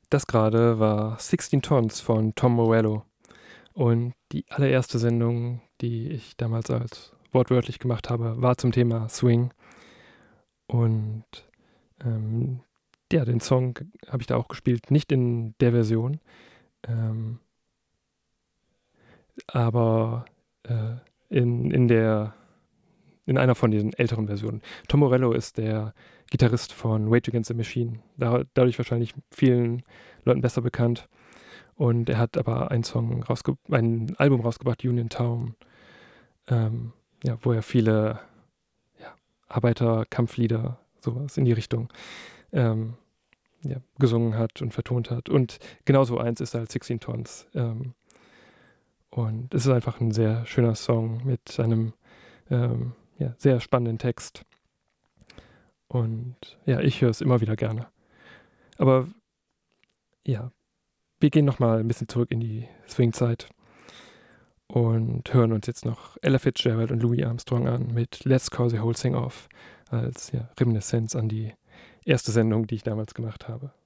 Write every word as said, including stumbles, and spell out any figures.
Das gerade war sixteen Tons von Tom Morello. Und die allererste Sendung, die ich damals als wortwörtlich gemacht habe, war zum Thema Swing. Und ähm, ja, den Song habe ich da auch gespielt, nicht in der Version, ähm, aber äh, in, in der in einer von diesen älteren Versionen. Tom Morello ist der Gitarrist von Rage Against the Machine, da, dadurch wahrscheinlich vielen Leuten besser bekannt. Und er hat aber einen Song rausge ein Album rausgebracht, Union Town, ähm, ja, wo er viele ja, Arbeiterkampflieder, sowas in die Richtung, ähm, ja, gesungen hat und vertont hat. Und genauso eins ist halt sixteen Tons. Ähm, und es ist einfach ein sehr schöner Song mit einem ähm, ja, sehr spannenden Text. Und ja, ich höre es immer wieder gerne. Aber ja, wir gehen nochmal ein bisschen zurück in die Swing-Zeit und hören uns jetzt noch Ella Fitzgerald und Louis Armstrong an mit Let's Call the Whole Thing Off als ja, Reminiszenz an die erste Sendung, die ich damals gemacht habe.